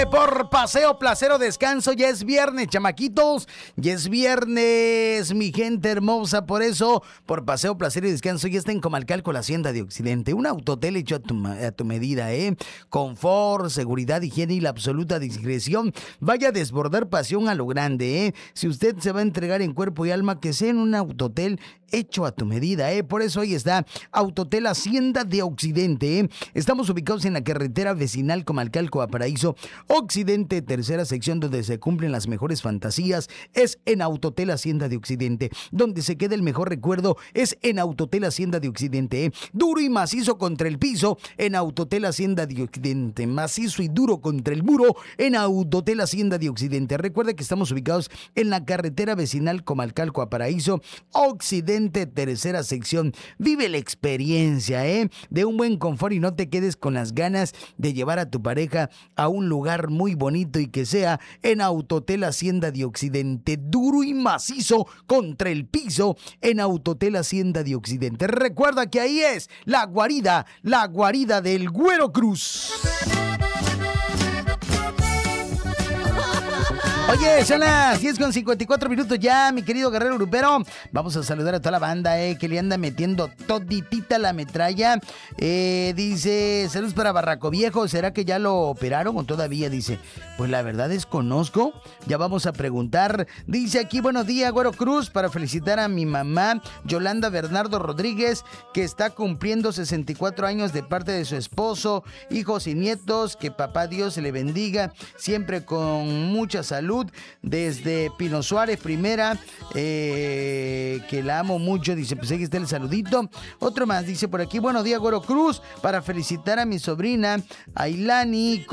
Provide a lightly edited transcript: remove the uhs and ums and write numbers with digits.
Por paseo, placer o descanso, ya es viernes, chamaquitos, ya es viernes, mi gente hermosa, por eso, por paseo, placer y descanso, ya está en Comalcalco, la Hacienda de Occidente, un autotel hecho a tu medida, confort, seguridad, higiene y la absoluta discreción, vaya a desbordar pasión a lo grande, si usted se va a entregar en cuerpo y alma, que sea en un autotel hecho a tu medida, por eso ahí está, Autotel Hacienda de Occidente, estamos ubicados en la carretera vecinal Comalcalco a Paraíso, Occidente, tercera sección donde se cumplen las mejores fantasías, es en Autotel Hacienda de Occidente. Donde se queda el mejor recuerdo es en Autotel Hacienda de Occidente. Duro y macizo contra el piso en Autotel Hacienda de Occidente. Macizo y duro contra el muro en Autotel Hacienda de Occidente. Recuerda que estamos ubicados en la carretera vecinal Comalcalco a Paraíso, Occidente, tercera sección. Vive la experiencia, de un buen confort y no te quedes con las ganas de llevar a tu pareja a un lugar muy bonito y que sea en Autotel Hacienda de Occidente. Duro y macizo contra el piso en Autotel Hacienda de Occidente. Recuerda que ahí es la guarida del Güero Cruz. Oye, son las 10:54 ya, mi querido guerrero grupero. Vamos a saludar a toda la banda, que le anda metiendo toditita la metralla. Dice, saludos para Barraco Viejo. ¿Será que ya lo operaron o todavía? Dice, pues la verdad desconozco. Ya vamos a preguntar. Dice aquí, buenos días, Güero Cruz, para felicitar a mi mamá, Yolanda Bernardo Rodríguez, que está cumpliendo 64 años de parte de su esposo, hijos y nietos. Que papá Dios se le bendiga, siempre con mucha salud. Desde Pino Suárez, primera, que la amo mucho, dice, pues ahí está el saludito. Otro más, dice por aquí, buenos días, Güero Cruz, para felicitar a mi sobrina, Ailani,